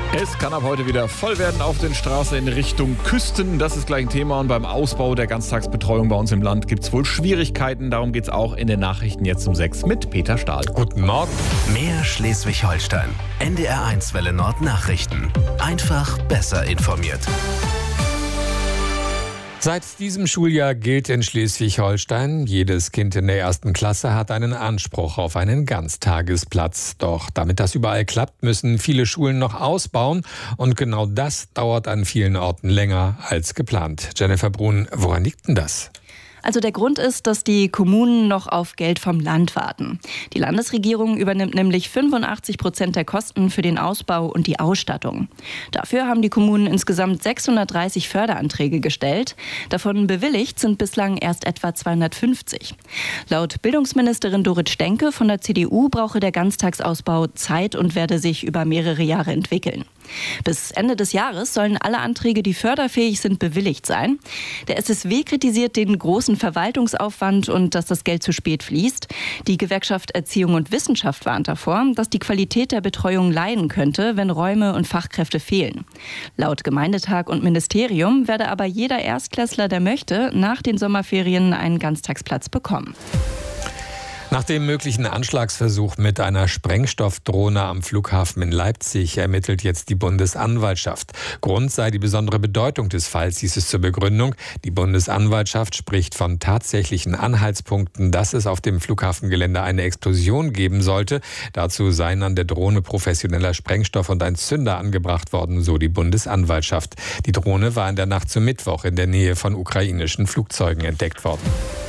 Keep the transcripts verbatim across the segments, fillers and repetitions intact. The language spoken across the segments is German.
Es kann ab heute wieder voll werden auf den Straßen in Richtung Küsten. Das ist gleich ein Thema. Und beim Ausbau der Ganztagsbetreuung bei uns im Land gibt es wohl Schwierigkeiten. Darum geht es auch in den Nachrichten jetzt um sechs mit Peter Stahl. Guten Morgen. Mehr Schleswig-Holstein. N D R eins Welle Nord Nachrichten. Einfach besser informiert. Seit diesem Schuljahr gilt in Schleswig-Holstein, jedes Kind in der ersten Klasse hat einen Anspruch auf einen Ganztagesplatz. Doch damit das überall klappt, müssen viele Schulen noch ausbauen. Und genau das dauert an vielen Orten länger als geplant. Jennifer Brun, woran liegt denn das? Also der Grund ist, dass die Kommunen noch auf Geld vom Land warten. Die Landesregierung übernimmt nämlich fünfundachtzig Prozent der Kosten für den Ausbau und die Ausstattung. Dafür haben die Kommunen insgesamt sechshundertdreißig Förderanträge gestellt. Davon bewilligt sind bislang erst etwa zweihundertfünfzig. Laut Bildungsministerin Dorit Stenke von der C D U brauche der Ganztagsausbau Zeit und werde sich über mehrere Jahre entwickeln. Bis Ende des Jahres sollen alle Anträge, die förderfähig sind, bewilligt sein. Der S S W kritisiert den großen Verwaltungsaufwand und dass das Geld zu spät fließt. Die Gewerkschaft Erziehung und Wissenschaft warnt davor, dass die Qualität der Betreuung leiden könnte, wenn Räume und Fachkräfte fehlen. Laut Gemeindetag und Ministerium werde aber jeder Erstklässler, der möchte, nach den Sommerferien einen Ganztagsplatz bekommen. Nach dem möglichen Anschlagsversuch mit einer Sprengstoffdrohne am Flughafen in Leipzig ermittelt jetzt die Bundesanwaltschaft. Grund sei die besondere Bedeutung des Falls, hieß es zur Begründung. Die Bundesanwaltschaft spricht von tatsächlichen Anhaltspunkten, dass es auf dem Flughafengelände eine Explosion geben sollte. Dazu seien an der Drohne professioneller Sprengstoff und ein Zünder angebracht worden, so die Bundesanwaltschaft. Die Drohne war in der Nacht zum Mittwoch in der Nähe von ukrainischen Flugzeugen entdeckt worden.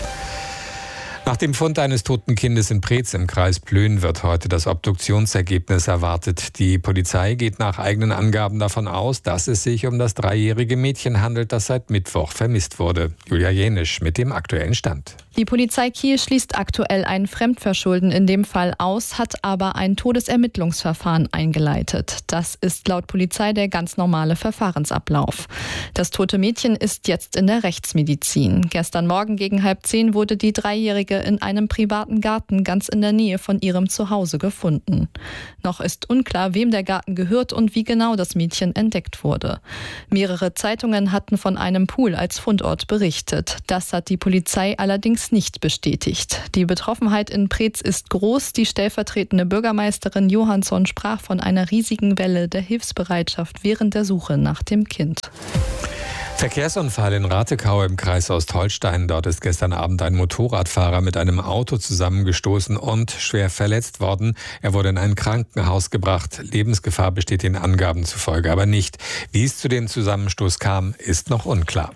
Nach dem Fund eines toten Kindes in Preetz im Kreis Plön wird heute das Obduktionsergebnis erwartet. Die Polizei geht nach eigenen Angaben davon aus, dass es sich um das dreijährige Mädchen handelt, das seit Mittwoch vermisst wurde. Julia Jenisch mit dem aktuellen Stand. Die Polizei Kiel schließt aktuell ein Fremdverschulden in dem Fall aus, hat aber ein Todesermittlungsverfahren eingeleitet. Das ist laut Polizei der ganz normale Verfahrensablauf. Das tote Mädchen ist jetzt in der Rechtsmedizin. Gestern Morgen gegen halb zehn wurde die Dreijährige in einem privaten Garten ganz in der Nähe von ihrem Zuhause gefunden. Noch ist unklar, wem der Garten gehört und wie genau das Mädchen entdeckt wurde. Mehrere Zeitungen hatten von einem Pool als Fundort berichtet. Das hat die Polizei allerdings nicht bestätigt. Die Betroffenheit in Preetz ist groß. Die stellvertretende Bürgermeisterin Johansson sprach von einer riesigen Welle der Hilfsbereitschaft während der Suche nach dem Kind. Verkehrsunfall in Ratekau im Kreis Ostholstein. Dort ist gestern Abend ein Motorradfahrer mit einem Auto zusammengestoßen und schwer verletzt worden. Er wurde in ein Krankenhaus gebracht. Lebensgefahr besteht den Angaben zufolge aber nicht. Wie es zu dem Zusammenstoß kam, ist noch unklar.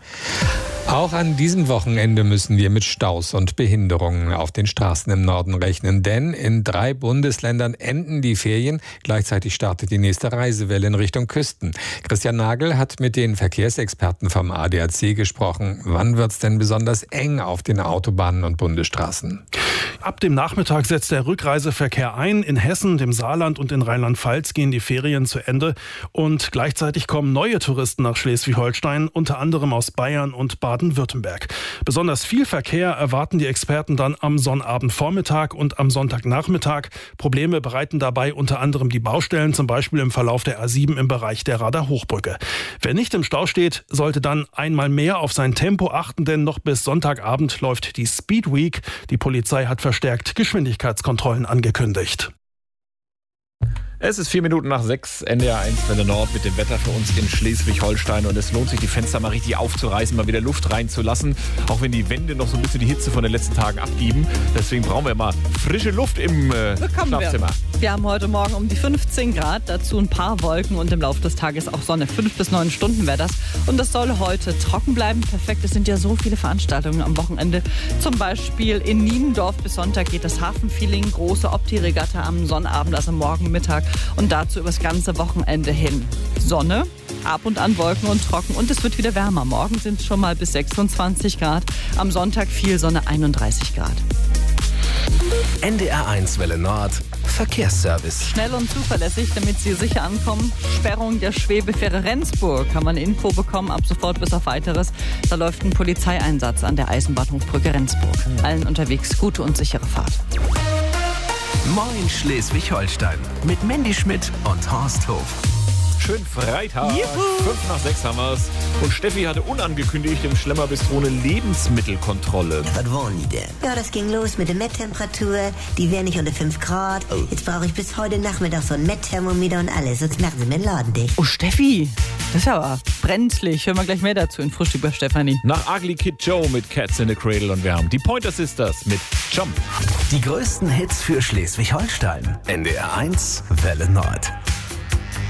Auch an diesem Wochenende müssen wir mit Staus und Behinderungen auf den Straßen im Norden rechnen, denn in drei Bundesländern enden die Ferien. Gleichzeitig startet die nächste Reisewelle in Richtung Küsten. Christian Nagel hat mit den Verkehrsexperten vom A D A C gesprochen. Wann wird es denn besonders eng auf den Autobahnen und Bundesstraßen? Ab dem Nachmittag setzt der Rückreiseverkehr ein. In Hessen, dem Saarland und in Rheinland-Pfalz gehen die Ferien zu Ende. Und gleichzeitig kommen neue Touristen nach Schleswig-Holstein, unter anderem aus Bayern und Baden-Württemberg. Besonders viel Verkehr erwarten die Experten dann am Sonnabendvormittag und am Sonntagnachmittag. Probleme bereiten dabei unter anderem die Baustellen, zum Beispiel im Verlauf der A sieben im Bereich der Rader Hochbrücke. Wer nicht im Stau steht, sollte dann einmal mehr auf sein Tempo achten, denn noch bis Sonntagabend läuft die Speed Week. Die Polizei hat verstärkt Geschwindigkeitskontrollen angekündigt. Es ist vier Minuten nach sechs, N D R eins Welle Nord mit dem Wetter für uns in Schleswig-Holstein. Und es lohnt sich, die Fenster mal richtig aufzureißen, mal wieder Luft reinzulassen. Auch wenn die Wände noch so ein bisschen die Hitze von den letzten Tagen abgeben. Deswegen brauchen wir mal frische Luft im äh, Schlafzimmer. Wir. wir haben heute Morgen um die fünfzehn Grad, dazu ein paar Wolken und im Laufe des Tages auch Sonne. Fünf bis neun Stunden wäre das. Und das soll heute trocken bleiben. Perfekt, es sind ja so viele Veranstaltungen am Wochenende. Zum Beispiel in Niendorf bis Sonntag geht das Hafenfeeling, große Opti-Regatta am Sonnabend, also morgen Mittag. Und dazu übers ganze Wochenende hin. Sonne, ab und an Wolken und trocken und es wird wieder wärmer. Morgen sind es schon mal bis sechsundzwanzig Grad. Am Sonntag viel Sonne, einunddreißig Grad. N D R eins Welle Nord, Verkehrsservice. Schnell und zuverlässig, damit Sie sicher ankommen. Sperrung der Schwebefähre Rendsburg. Kann man Info bekommen, ab sofort bis auf Weiteres. Da läuft ein Polizeieinsatz an der Eisenbahnhofbrücke Rendsburg. Allen unterwegs gute und sichere Fahrt. Moin Schleswig-Holstein mit Mandy Schmidt und Horst Hof. Schönen Freitag. Juhu. Fünf nach sechs haben wir's. Und Steffi hatte unangekündigt im Schlemmer-Bistro eine Lebensmittelkontrolle. Was wollen die denn? Ja, das ging los mit der Messtemperatur. Die wäre nicht unter fünf Grad. Oh. Jetzt brauche ich bis heute Nachmittag so ein Messthermometer und alles. Sonst machen sie mir den Laden dicht. Oh, Steffi, das ist aber brenzlig. Hören wir gleich mehr dazu in Frühstück bei Stefanie. Nach Ugly Kid Joe mit Cats in the Cradle und wir haben die Pointer Sisters mit Jump. Die größten Hits für Schleswig-Holstein. N D R eins Welle Nord.